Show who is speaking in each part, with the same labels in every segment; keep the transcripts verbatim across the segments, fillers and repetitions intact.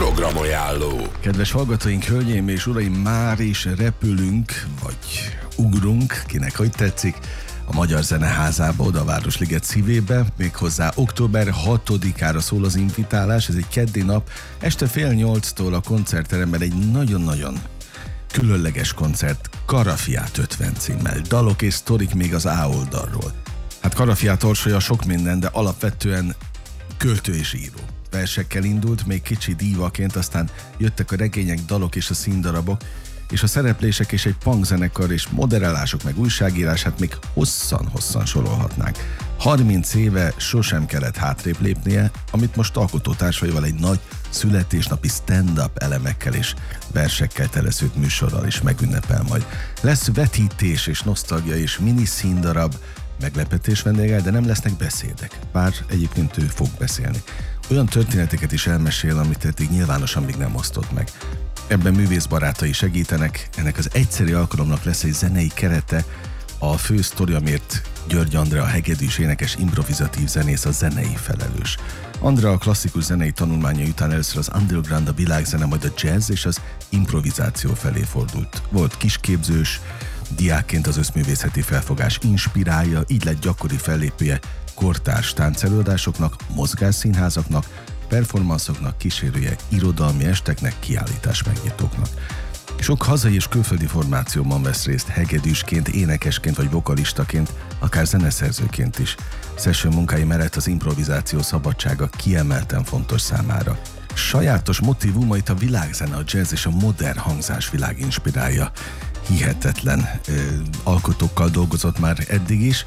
Speaker 1: Programajánló.
Speaker 2: Kedves hallgatóink, hölgyeim és uraim, már is repülünk, vagy ugrunk, kinek hogy tetszik, a Magyar Zeneházába, oda a Városliget szívébe, méghozzá október hatodikára szól az invitálás, ez egy keddi nap, este fél nyolctól a koncertteremben egy nagyon-nagyon különleges koncert, Karafiát ötven címmel, dalok és sztorik még az A oldalról. Hát Karafiát Orsolya sok minden, de alapvetően költő és író. Versekkel indult, még kicsi dívaként, aztán jöttek a regények, dalok és a színdarabok, és a szereplések és egy punkzenekar és moderálások, meg újságírás, hát még hosszan-hosszan sorolhatnánk. harminc éve sosem kellett hátrébb lépnie, amit most alkotótársaival egy nagy születésnapi stand-up elemekkel és versekkel teleszült műsorral is megünnepel majd. Lesz vetítés és nosztalgia és mini színdarab, meglepetés vendéggel, de nem lesznek beszédek. Bár egyébként ő fog beszélni. Olyan történeteket is elmesél, amit eddig nyilvánosan még nem osztott meg. Ebben művészbarátai segítenek, ennek az egyszeri alkalomnak lesz egy zenei kerete, a fő sztori, amiért György Andrea hegedűs énekes improvizatív zenész a zenei felelős. Andrea a klasszikus zenei tanulmányai után először az underground, a világzene, majd a jazz és az improvizáció felé fordult. Volt kisképzős, diákként az összművészeti felfogás inspirálja, így lett gyakori fellépője kortárs táncelőadásoknak, mozgásszínházaknak, performanszoknak, kísérője irodalmi esteknek, kiállítás megnyitóknak. Sok hazai és külföldi formációban vesz részt hegedűsként, énekesként vagy vokalistaként, akár zeneszerzőként is. Session munkái mellett az improvizáció szabadsága kiemelten fontos számára. Sajátos motívumait a világzene, a jazz és a modern hangzásvilág inspirálja. Hihetetlen ö, alkotókkal dolgozott már eddig is.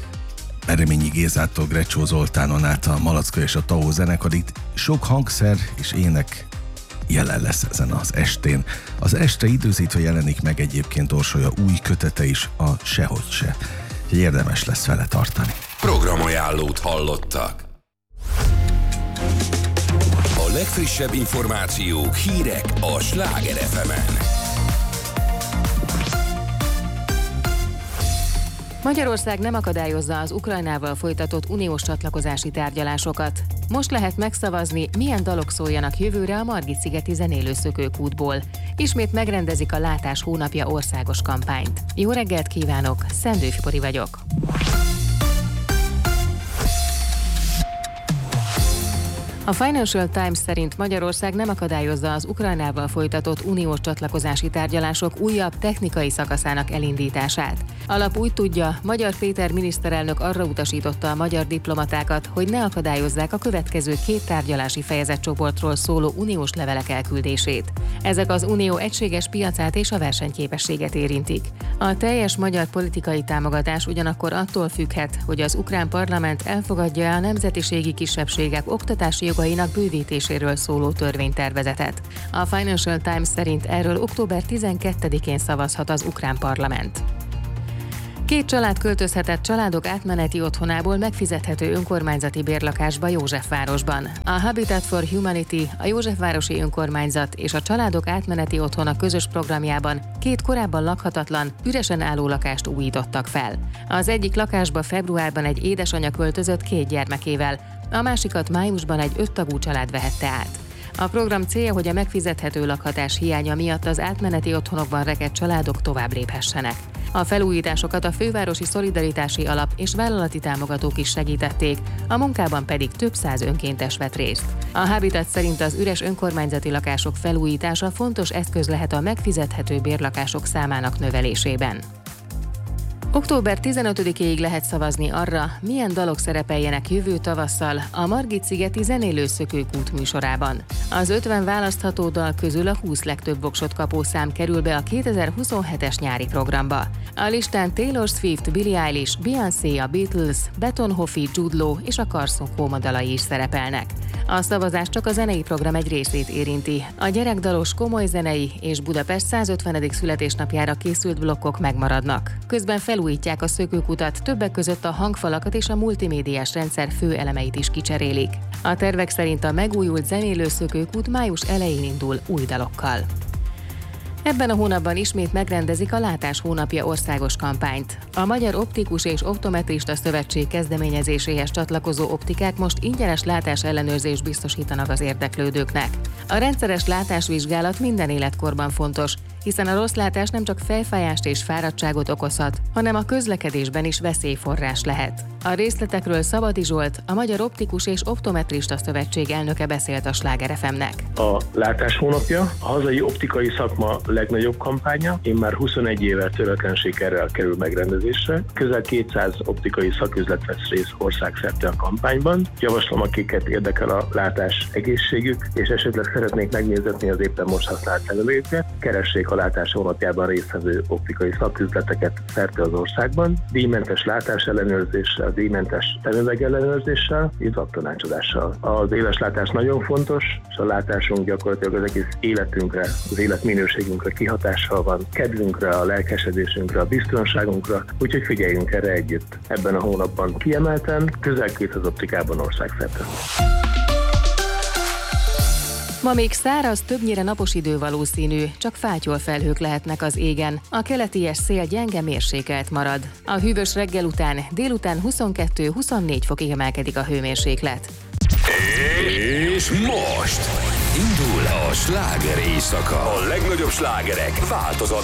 Speaker 2: Ereményi Gézától Grecsó Zoltánon át a Malacka és a Tahó zenekarig sok hangszer és ének jelen lesz ezen az estén. Az este időzítve jelenik meg egyébként Orsolya új kötete is, a Sehogy se. Érdemes lesz vele tartani.
Speaker 1: Programajánlót hallottak. A legfrissebb információk, hírek a Sláger ef emen.
Speaker 3: Magyarország nem akadályozza az Ukrajnával folytatott uniós csatlakozási tárgyalásokat. Most lehet megszavazni, milyen dalok szóljanak jövőre a Margit-szigeti zenélő szökőkútból. Ismét megrendezik a Látás hónapja országos kampányt. Jó reggelt kívánok, Szendőfi Pori vagyok. A Financial Times szerint Magyarország nem akadályozza az Ukrajnával folytatott uniós csatlakozási tárgyalások újabb technikai szakaszának elindítását. A lap úgy tudja, Magyar Péter miniszterelnök arra utasította a magyar diplomatákat, hogy ne akadályozzák a következő két tárgyalási fejezetcsoportról szóló uniós levelek elküldését. Ezek az unió egységes piacát és a versenyképességet érintik. A teljes magyar politikai támogatás ugyanakkor attól függhet, hogy az ukrán parlament elfogadja a nemzetiségi kisebbségek oktatási jogainak bővítéséről szóló törvénytervezetet. A Financial Times szerint erről október tizenkettedikén szavazhat az ukrán parlament. Két család költözhetett családok átmeneti otthonából megfizethető önkormányzati bérlakásba Józsefvárosban. A Habitat for Humanity, a Józsefvárosi Önkormányzat és a Családok Átmeneti Otthona közös programjában két korábban lakhatatlan, üresen álló lakást újítottak fel. Az egyik lakásba februárban egy édesanyja költözött két gyermekével, a másikat májusban egy öttagú család vehette át. A program célja, hogy a megfizethető lakhatás hiánya miatt az átmeneti otthonokban rekedt családok tovább léphessenek. A felújításokat a Fővárosi Szolidaritási Alap és vállalati támogatók is segítették, a munkában pedig több száz önkéntes vett részt. A Habitat szerint az üres önkormányzati lakások felújítása fontos eszköz lehet a megfizethető bérlakások számának növelésében. október tizenötödikéig lehet szavazni arra, milyen dalok szerepeljenek jövő tavasszal a Margit-szigeti zenélő szökőkút műsorában. Az ötven választható dal közül a húsz legtöbb voksot kapó szám kerül be a kétezer-huszonhetes nyári programba. A listán Taylor Swift, Billie Eilish, Beyoncé, a Beatles, Betonhoffi, Jude Law és a Carson Kóma dalai is szerepelnek. A szavazás csak a zenei program egy részét érinti. A gyerekdalos, komoly zenei és Budapest százötvenedik születésnapjára készült blokkok megmaradnak. Közben felújítják a szökőkutat, többek között a hangfalakat és a multimédiás rendszer fő elemeit is kicserélik. A tervek szerint a megújult zenélő szökőkút május elején indul új dalokkal. Ebben a hónapban ismét megrendezik a Látás hónapja országos kampányt. A Magyar Optikus és Optometrista Szövetség kezdeményezéséhez csatlakozó optikák most ingyenes látás ellenőrzést biztosítanak az érdeklődőknek. A rendszeres látásvizsgálat minden életkorban fontos, hiszen a rossz látás nem csak fejfájást és fáradtságot okozhat, hanem a közlekedésben is veszélyforrás lehet. A részletekről Szabadi Zsolt, a Magyar Optikus és Optometrista Szövetség elnöke beszélt a Sláger ef em-nek.
Speaker 4: A Látás hónapja a hazai optikai szakma legnagyobb kampánya, én már huszonegy éve töretlen sikerrel kerül megrendezésre. Közel kétszáz optikai szaküzlet vesz részt országszerte a kampányban. Javaslom, akiket érdekel a látás egészségük, és esetleg szeretnék megnézetni az éppen most használt szemüvegeket, keressék a Látás hónapjában résztvevő optikai szaküzleteket szerte az országban. Díjmentes látás ellenőrzéssel, díjmentes szemüveg ellenőrzéssel, és szaktanácsadással. Az éles látás nagyon fontos, és a látásunk gyakorlatilag az egész életünkre, az életminőségünkre kihatással van, kedvünkre, a lelkesedésünkre, a biztonságunkra, úgyhogy figyeljünk erre együtt. Ebben a hónapban kiemelten, közel kétszáz optikában országszerte.
Speaker 3: Ma még száraz, többnyire napos idő valószínű, csak fátyolfelhők lehetnek az égen. A keleties szél gyenge mérsékelt marad. A hűvös reggel után délután huszonkettő-huszonnégy fokig emelkedik a hőmérséklet.
Speaker 1: És most indul a sláger éjszaka. A legnagyobb slágerek változatlan